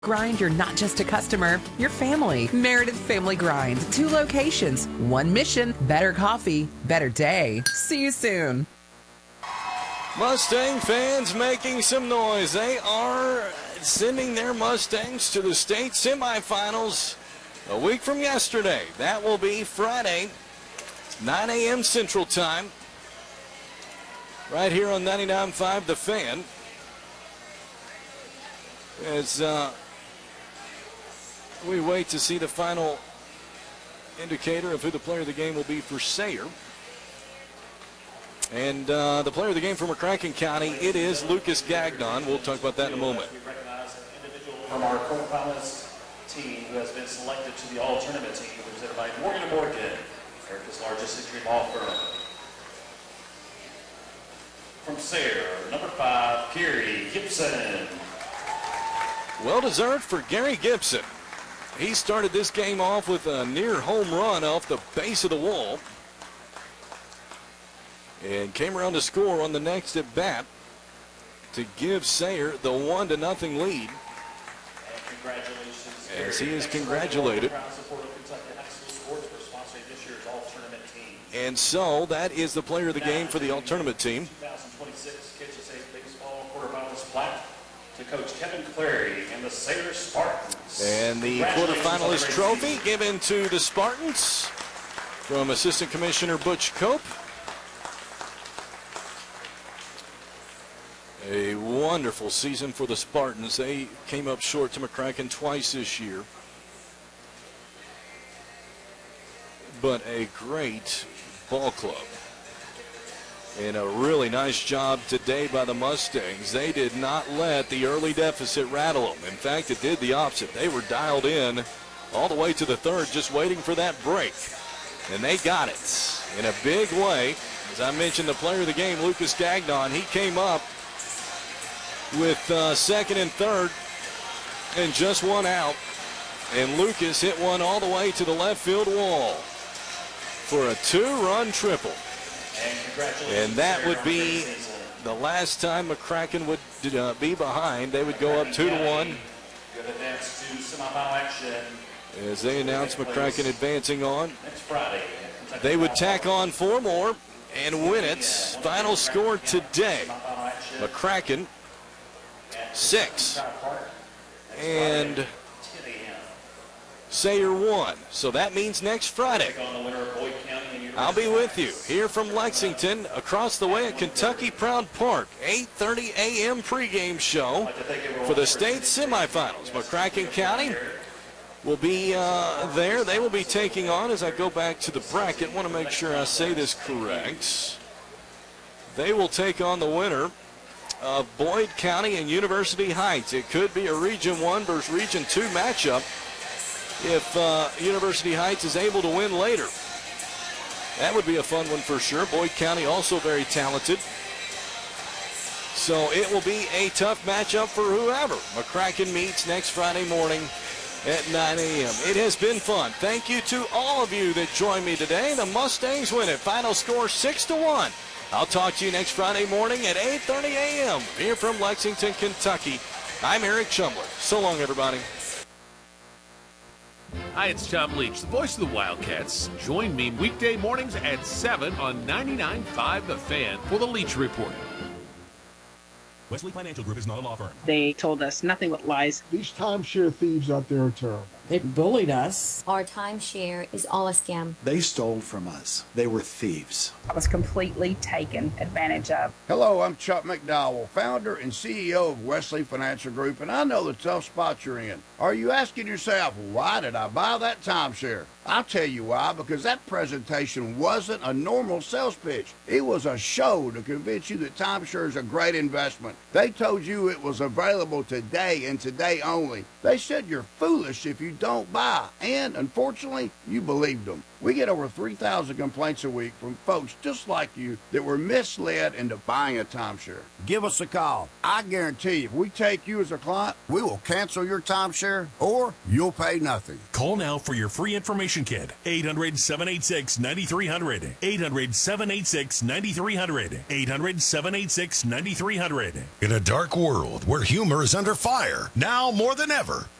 Grind, you're not just a customer, you're family. Meredith Family Grind. 2 locations, 1 mission, better coffee, better day. See you soon. Mustang fans making some noise. They are sending their Mustangs to the state semifinals a week from yesterday. That will be Friday, 9 a.m. Central Time, right here on 99.5 The Fan. As we wait to see the final indicator of who the player of the game will be for Sayre. And the player of the game for McCracken County, it is Lucas Gagnon. We'll talk about that in a moment. We recognize an individual from our quarterfinalist team who has been selected to the all-tournament team, represented by Morgan & Morgan, America's largest injury law firm. From Sayre, number 5, Gary Gibson. Well deserved for Gary Gibson. He started this game off with a near home run off the base of the wall and came around to score on the next at bat to give Sayre the 1-0 lead. And congratulations, as he is congratulated. And so that is the player of the game for the all-tournament team. 2026 Kansas State Baseball quarterfinals plaque to Coach Kevin Clary and the Sayre Spartans. And the quarterfinalist trophy given to the Spartans from Assistant Commissioner Butch Cope. A wonderful season for the Spartans. They came up short to McCracken twice this year. But a great ball club. And a really nice job today by the Mustangs. They did not let the early deficit rattle them. In fact, it did the opposite. They were dialed in all the way to the third, just waiting for that break. And they got it in a big way. As I mentioned, the player of the game, Lucas Gagnon, he came up with second and third and just 1 out. And Lucas hit one all the way to the left field wall for a 2-run triple. And that would be the last time McCracken would be behind. They would go up 2-1. As they announce McCracken advancing on, they would tack on 4 more and win it. Final score today, McCracken 6 and Sayre 1. So that means next Friday I'll be with you here from Lexington, across the way at Kentucky Proud Park. 8:30 a.m. pregame show for the state semifinals. McCracken County will be there. They will be taking on, as I go back to the bracket, want to make sure I say this correct. They will take on the winner of Boyd County and University Heights. It could be a Region 1 versus Region 2 matchup if University Heights is able to win later. That would be a fun one for sure. Boyd County also very talented. So it will be a tough matchup for whoever McCracken meets next Friday morning at 9 a.m. It has been fun. Thank you to all of you that joined me today. The Mustangs win it. Final score 6-1. I'll talk to you next Friday morning at 8:30 a.m. here from Lexington, Kentucky. I'm Eric Chumler. So long, everybody. Hi, it's Tom Leach, the voice of the Wildcats. Join me weekday mornings at 7 on 99.5 The Fan for the Leach Report. Wesley Financial Group is not a law firm. They told us nothing but lies. These timeshare thieves out there are terrible. They bullied us. Our timeshare is all a scam. They stole from us. They were thieves. I was completely taken advantage of. Hello, I'm Chuck McDowell, founder and CEO of Wesley Financial Group, and I know the tough spot you're in. Are you asking yourself, why did I buy that timeshare? I'll tell you why, because that presentation wasn't a normal sales pitch. It was a show to convince you that timeshare is a great investment. They told you it was available today and today only. They said you're foolish if you don't buy, and unfortunately, you believed them. We get over 3,000 complaints a week from folks just like you that were misled into buying a timeshare. Give us a call. I guarantee if we take you as a client, we will cancel your timeshare or you'll pay nothing. Call now for your free information information kit. 800-786-9300. 800-786-9300. 800-786-9300. In a dark world where humor is under fire, now more than ever,